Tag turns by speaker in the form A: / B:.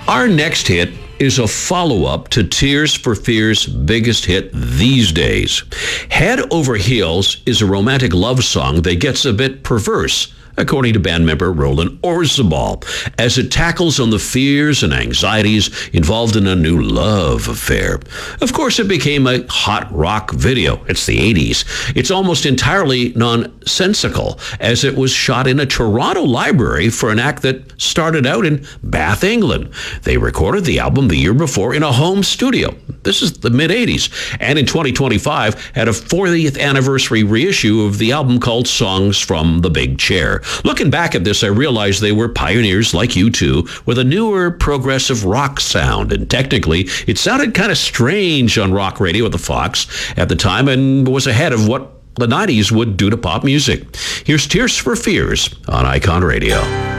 A: Our next hit is a follow-up to Tears for Fears' biggest hit these days. Head Over Heels is a romantic love song that gets a bit perverse, according to band member Roland Orzabal, as it tackles on the fears and anxieties involved in a new love affair. Of course, it became a hot rock video. It's the 80s. It's almost entirely nonsensical, as it was shot in a Toronto library for an act that started out in Bath, England. They recorded the album the year before in a home studio. This is the mid-80s. And in 2025, had a 40th anniversary reissue of the album called Songs from the Big Chair. Looking back at this, I realized they were pioneers like U2 with a newer progressive rock sound. And technically, it sounded kind of strange on rock radio at the Fox at the time and was ahead of what the 90s would do to pop music. Here's Tears for Fears on Icon Radio.